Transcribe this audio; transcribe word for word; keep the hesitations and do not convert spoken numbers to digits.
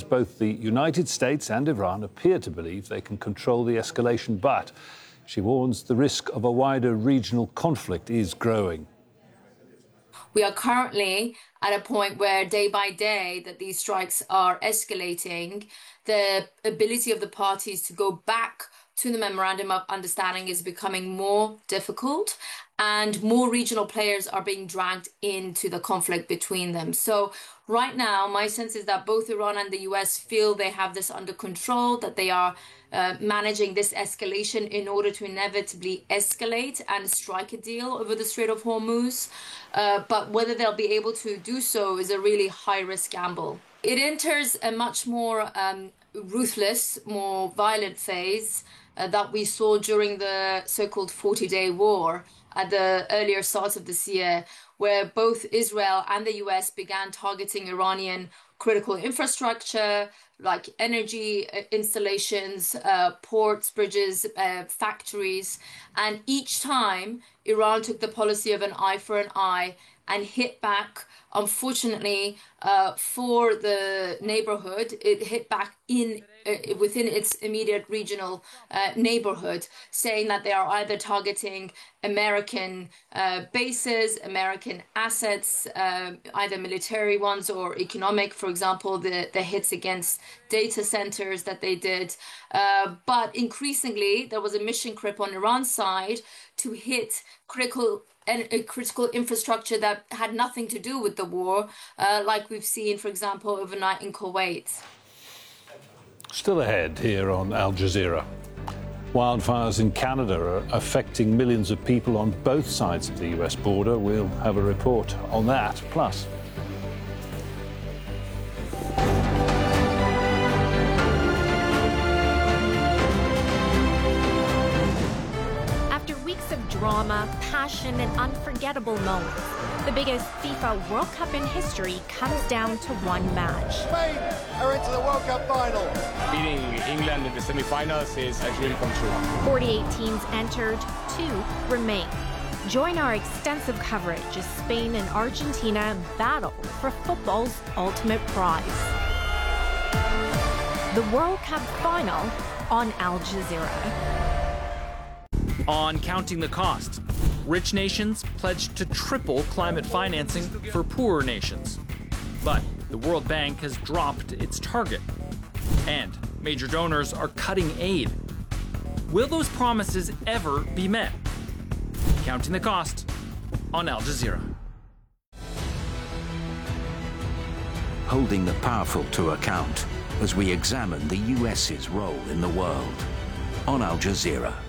both the United States and Iran appear to believe they can control the escalation, but she warns the risk of a wider regional conflict is growing. We are currently at a point where day by day that these strikes are escalating, the ability of the parties to go back to the Memorandum of Understanding is becoming more difficult, and more regional players are being dragged into the conflict between them. So right now, my sense is that both Iran and the U S feel they have this under control, that they are uh, managing this escalation in order to inevitably escalate and strike a deal over the Strait of Hormuz. Uh, but whether they'll be able to do so is a really high-risk gamble. It enters a much more um, ruthless, more violent phase uh, that we saw during the so-called forty-day war at the earlier start of this year, where both Israel and the U S began targeting Iranian critical infrastructure, like energy installations, uh, ports, bridges, uh, factories. And each time, Iran took the policy of an eye for an eye and hit back. Unfortunately, uh, for the neighborhood, it hit back in uh, within its immediate regional uh, neighborhood, saying that they are either targeting American uh, bases, American assets, uh, either military ones or economic. For example, the, the hits against data centers that they did. Uh, but increasingly, there was a mission creep on Iran's side to hit critical and a critical infrastructure that had nothing to do with the war, uh, like we've seen, for example, overnight in Kuwait. Still ahead here on Al Jazeera. Wildfires in Canada are affecting millions of people on both sides of the U S border. We'll have a report on that. Plus, drama, passion, and unforgettable moments, the biggest FIFA World Cup in history comes down to one match. Spain are into the World Cup final. Beating England in the semi-finals is a dream come true. forty-eight teams entered, two remain. Join our extensive coverage as Spain and Argentina battle for football's ultimate prize. The World Cup final on Al Jazeera. On Counting the Cost, rich nations pledged to triple climate financing for poorer nations. But the World Bank has dropped its target, and major donors are cutting aid. Will those promises ever be met? Counting the Cost on Al Jazeera. Holding the powerful to account as we examine the U S's role in the world on Al Jazeera.